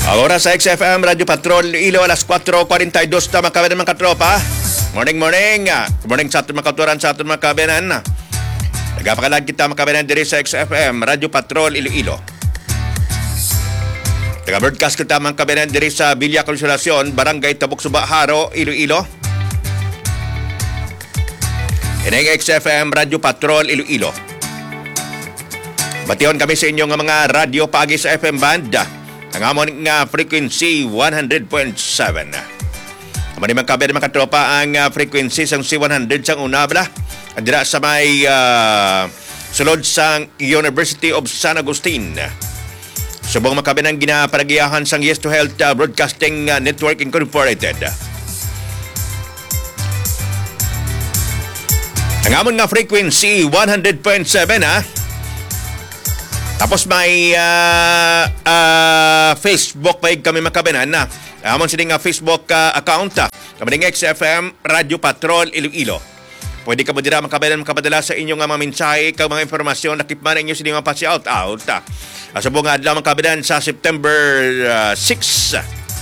Ahora sa XFM Radio Patrol Ilo alas 4:42 na mga kabenan mga katropa. Morning. Good morning sa ating mga katuran, sa ating mga kabenan. Nagapakalag kita mga kabenan diri sa XFM Radio Patrol Iloilo. Taga-broadcast kita mga kabenan diri sa Villa Consolacion, Barangay Tabuk Suba, Haro, Iloilo. Ineng XFM Radio Patrol Iloilo. Bation kami sa inyong mga radio pagi sa FM band. Ang amon nga frequency 100.7. Amon ni mga kabenan mga katropa ang frequency sang C100 sang unabla. Andira sa may sulod sang University of San Agustin. Subong makabenang ginaparagiyahan sang Yes to Health Broadcasting Network Incorporated. Ang amon nga frequency 100.7 Tapos may Facebook page kami makabenan na. Amon sining Facebook account kami ng XFM Radio Patrol Iloilo. Pwede ka mo dira makabenan makapadala sa inyong mga mensahe kag mga impormasyon na kipman inyo sining mga pa-shout out. Asubong nga adlaw makabenan sa September 6.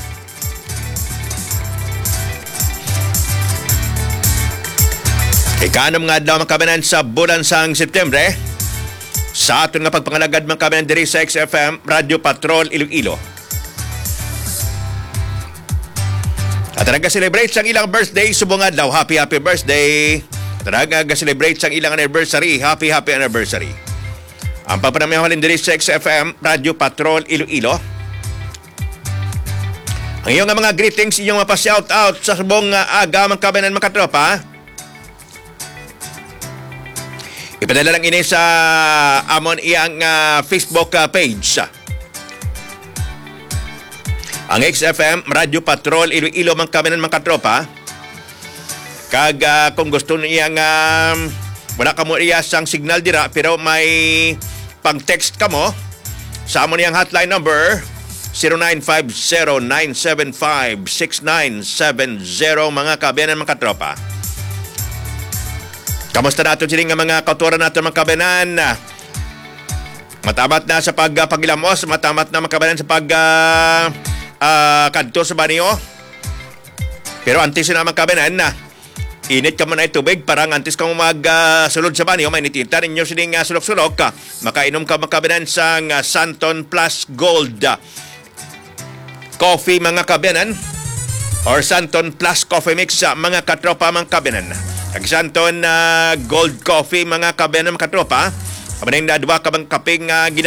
Ikanom nga adlaw makabenan sa bulan sang September sa aton nga pagpangalagad mga kabenan diri sa XFM Radio Patrol Iloilo. At nag-celebrate sang ilang birthday subong adlaw, happy birthday. Nag-celebrate sang ilang anniversary, happy anniversary. Ang papanamihalin diri sa XFM Radio Patrol Iloilo. Ang iyong mga greetings, inyong mapa-shout out sa subong aga mga kabenan mga katropa. Ipadala lang ini sa amon iyang Facebook page. Ang XFM Radio Patrol Iloilo mga kabenan mga katropa. Kag kung gusto niyang wala ka mo iya sang signal dira pero may pang-text ka mo sa amon niyang hotline number 0950-975-6970 mga kabenan mga katropa. Kamusta nato sining nga mga kauturan nato mga kabenan? Matamat na sa pagilamos, matamat na mga kabenan sa kadto sa banyo. Pero antes na mga kabenan na init ka mo na itubig para antes ka mo magsulod sa banyo, mainitinta ninyo sining sulok-sulok ka. Makainom ka mga kabenan sa Santon Plus Gold Coffee mga kabenan or Santon Plus Coffee Mix mga katropa mga kabenan. Ang Santon Gold Coffee mga kabenan mga katropa. Kamanang na duwa ka bang kaping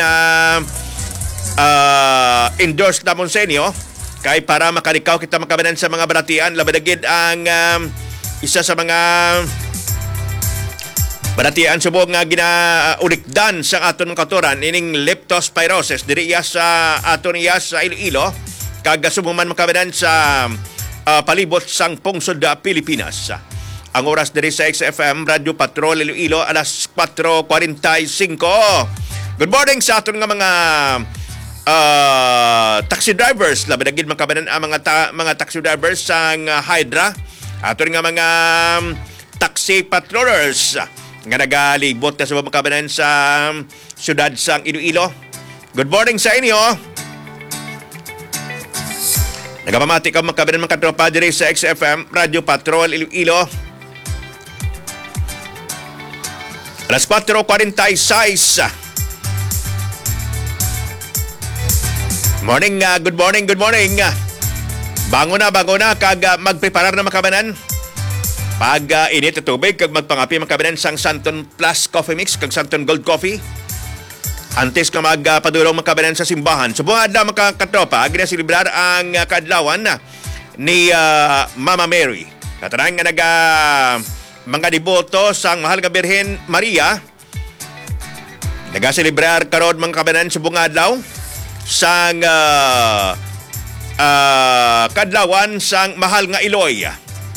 endorse namon sa inyo kay para makalikaw kita mga kabenan sa mga balatian. Labadagid ang isa sa mga balatian subong nga ginaulikdan sa aton katuran ining leptospirosis diri sa aton sa Iloilo kag subong man makabenan sa palibot sang pungsod Pilipinas. Ang oras diri sa XFM Radio Patrol Iloilo alas 4:45. Good morning sa aton nga mga taxi drivers. Labadagid makabenan ang mga taxi drivers sang Hydra. Aton nga mga taxi patrollers nga nagalibot na sa makabenan sa syudad sang Iloilo. Good morning sa inyo. Nagapamati ka makabenan mga katropa diri sa XFM Radio Patrol Iloilo. Alas 4:46. Morning, good morning. Bango na kag magpreparar na makabanan. Pag init at tubig kag magpangapi makabanan sang Santon Plus Coffee Mix kag Santon Gold Coffee. Antes ka magpadulong makabanan sa simbahan. Subong adlaw mga katropa, ginasilibrar ang kaadlawan ni Mama Mary. Katanang nga mga deboto sang Mahal nga Birhen Maria. Nagaselebrar karon mga kabanan subong adlaw sang kadlawan sang Mahal nga Iloy.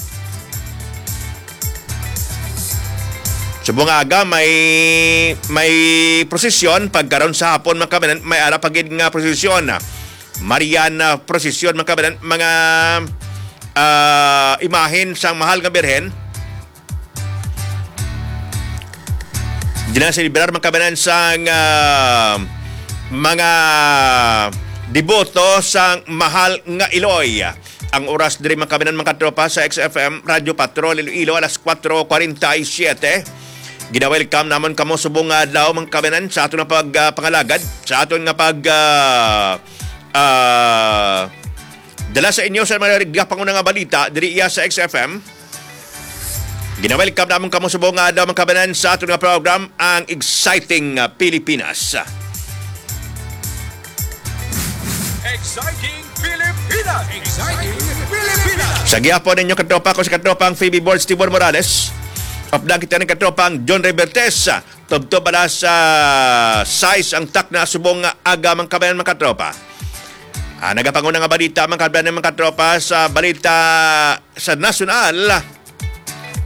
Subong aga may prosesyon pagkaron sa hapon mga kabanan, may ara pagid nga prosesyon. Mariana prosesyon mga kabanan, mga imahen sang Mahal nga Birhen. Dinaselebrar mga kabanan sang mga Diboto sang mahal nga Iloy. Ang oras diri mga kabanan mga katropa sa XFM Radio Patrol Iloilo alas 4:47. Gina-welcome namon kamo subong adlaw mga kabanan sa aton nga pangalagad, sa aton nga dala sa inyo sa mga pangunang nga balita diri iya sa XFM. Gina-welcome namon kamo subong adlaw mga kabanan sa aton nga program ang Exciting Pilipinas. Exciting Pilipinas! Exciting Pilipinas! Sa gihapon ninyo katropa ko si katropang Phoebe Boards Tibor Morales. Updang kita ng katropang John Revertes. Tubto pala sa size ang tak na subong aga mga kabayan mga katropa. Nagapanguna nga balita mga kabayan mga katropa sa balita sa nasyonal.